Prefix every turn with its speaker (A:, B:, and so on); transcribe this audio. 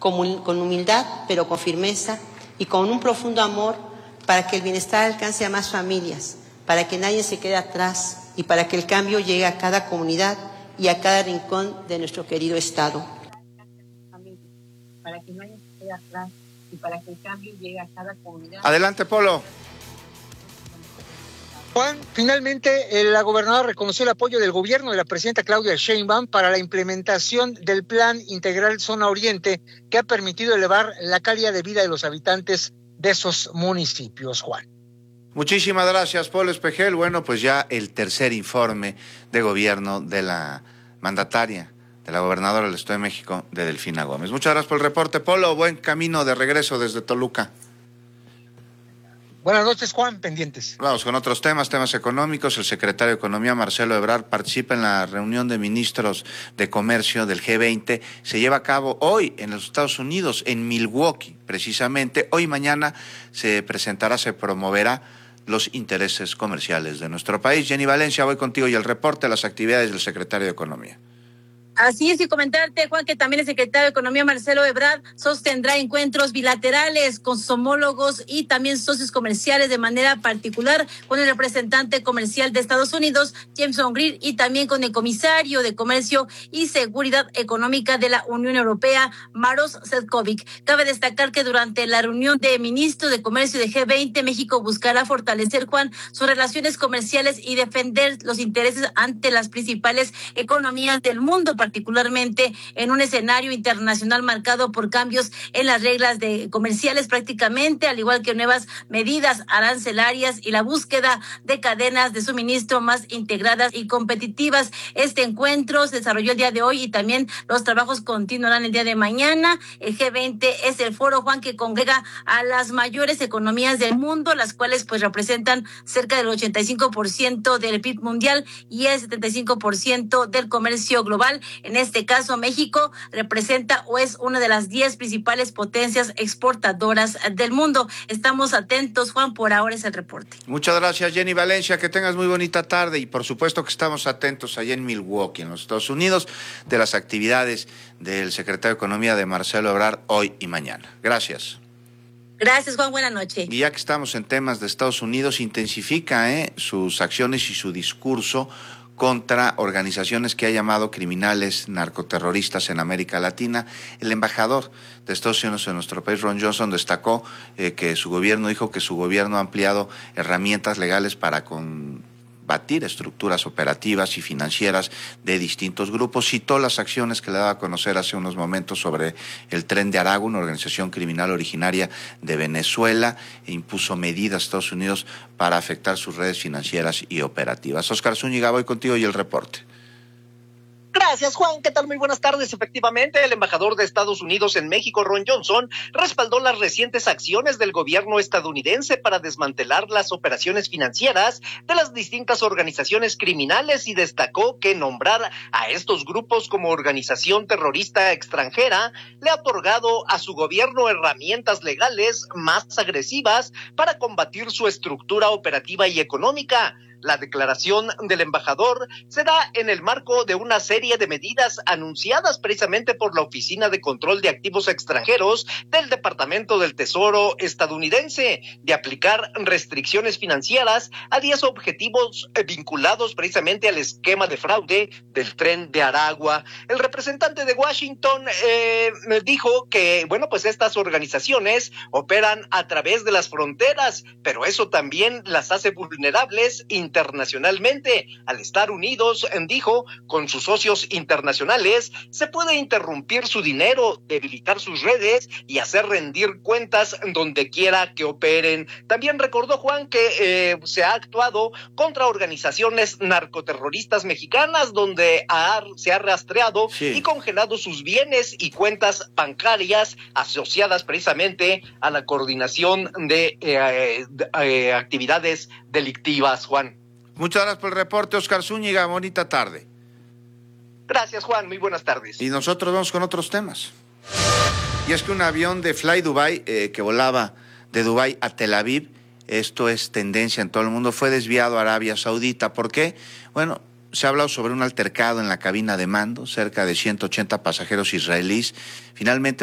A: con humildad, pero con firmeza y con un profundo amor para que el bienestar alcance a más familias, para que nadie se quede atrás y para que el cambio llegue a cada comunidad y a cada rincón de nuestro querido Estado. Para que nadie se quede atrás y para que el cambio llegue a cada comunidad.
B: Adelante, Polo.
C: Juan, finalmente la gobernadora reconoció el apoyo del gobierno de la presidenta Claudia Sheinbaum para la implementación del Plan Integral Zona Oriente, que ha permitido elevar la calidad de vida de los habitantes de esos municipios, Juan.
B: Muchísimas gracias, Polo Espejel. Bueno, pues ya el tercer informe de gobierno de la mandataria, de la gobernadora del Estado de México, de Delfina Gómez. Muchas gracias por el reporte, Polo. Buen camino de regreso desde Toluca.
C: Buenas noches, Juan, pendientes.
B: Vamos con otros temas económicos. El secretario de Economía, Marcelo Ebrard, participa en la reunión de ministros de comercio del G20. Se lleva a cabo hoy en los Estados Unidos, en Milwaukee, precisamente. Hoy y mañana se promoverá los intereses comerciales de nuestro país. Jenny Valencia, voy contigo y el reporte de las actividades del secretario de Economía.
D: Así es, y comentarte, Juan, que también el secretario de Economía, Marcelo Ebrard, sostendrá encuentros bilaterales con sus homólogos y también socios comerciales, de manera particular con el representante comercial de Estados Unidos, Jameson Greer, y también con el comisario de Comercio y Seguridad Económica de la Unión Europea, Maroš Šefčovič. Cabe destacar que durante la reunión de ministros de comercio de G20, México buscará fortalecer, Juan, sus relaciones comerciales y defender los intereses ante las principales economías del mundo, particularmente en un escenario internacional marcado por cambios en las reglas comerciales prácticamente, al igual que nuevas medidas arancelarias y la búsqueda de cadenas de suministro más integradas y competitivas. Este encuentro se desarrolló el día de hoy y también los trabajos continuarán el día de mañana. El G20 es el foro, Juan, que congrega a las mayores economías del mundo, las cuales pues representan cerca del 85% del PIB mundial y el 75% del comercio global. En este caso, México representa o es una de las 10 principales potencias exportadoras del mundo. Estamos atentos, Juan, por ahora es el reporte.
B: Muchas gracias, Jenny Valencia, que tengas muy bonita tarde y por supuesto que estamos atentos allá en Milwaukee, en los Estados Unidos, de las actividades del secretario de Economía de Marcelo Ebrard hoy y mañana. Gracias.
D: Gracias, Juan, buena noche.
B: Y ya que estamos en temas de Estados Unidos, intensifica sus acciones y su discurso contra organizaciones que ha llamado criminales narcoterroristas en América Latina. El embajador de Estados Unidos en nuestro país, Ron Johnson, destacó que su gobierno ha ampliado herramientas legales para combatir estructuras operativas y financieras de distintos grupos. Citó las acciones que le daba a conocer hace unos momentos sobre el Tren de Aragua, una organización criminal originaria de Venezuela, e impuso medidas a Estados Unidos para afectar sus redes financieras y operativas. Oscar Zúñiga, voy contigo y el reporte.
E: Gracias, Juan. ¿Qué tal? Muy buenas tardes. Efectivamente, el embajador de Estados Unidos en México, Ron Johnson, respaldó las recientes acciones del gobierno estadounidense para desmantelar las operaciones financieras de las distintas organizaciones criminales y destacó que nombrar a estos grupos como organización terrorista extranjera le ha otorgado a su gobierno herramientas legales más agresivas para combatir su estructura operativa y económica. La declaración del embajador se da en el marco de una serie de medidas anunciadas precisamente por la Oficina de Control de Activos Extranjeros del Departamento del Tesoro estadounidense de aplicar restricciones financieras a 10 objetivos vinculados precisamente al esquema de fraude del Tren de Aragua. El representante de Washington dijo que, pues estas organizaciones operan a través de las fronteras, pero eso también las hace vulnerables internacionalmente. Al estar unidos, dijo, con sus socios internacionales, se puede interrumpir su dinero, debilitar sus redes y hacer rendir cuentas donde quiera que operen. También recordó, Juan, que se ha actuado contra organizaciones narcoterroristas mexicanas donde se ha rastreado y congelado sus bienes y cuentas bancarias asociadas precisamente a la coordinación de actividades delictivas, Juan.
B: Muchas gracias por el reporte, Oscar Zúñiga. Bonita tarde.
E: Gracias, Juan. Muy buenas tardes.
B: Y nosotros vamos con otros temas. Y es que un avión de Fly Dubai que volaba de Dubái a Tel Aviv, esto es tendencia en todo el mundo, fue desviado a Arabia Saudita. ¿Por qué? Bueno, se ha hablado sobre un altercado en la cabina de mando, cerca de 180 pasajeros israelíes. Finalmente